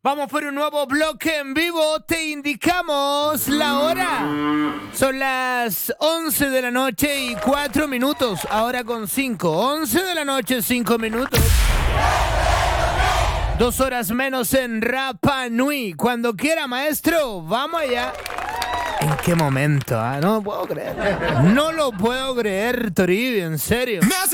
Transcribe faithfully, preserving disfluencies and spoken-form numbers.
Vamos por un nuevo bloque en vivo. Te indicamos la hora. Son las once de la noche y cuatro minutos. Ahora con cinco. once de la noche, cinco minutos. Dos horas menos en Rapa Nui. Cuando quiera, maestro, vamos allá. ¿En qué momento? Ah? No lo puedo creer. No lo puedo creer, Toribio, en serio.